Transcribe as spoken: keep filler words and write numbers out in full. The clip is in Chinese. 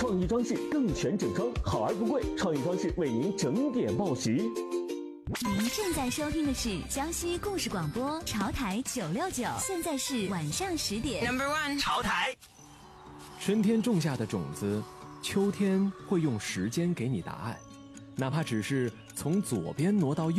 创意装饰更全整装，好而不贵。创意装饰为您整点报时。 您正在收听的是江西故事广播潮台九六九，现在是晚上十点。 Number one， 潮台。 春天种下的种子，秋天会用时间给你答案，哪怕只是从左边挪到右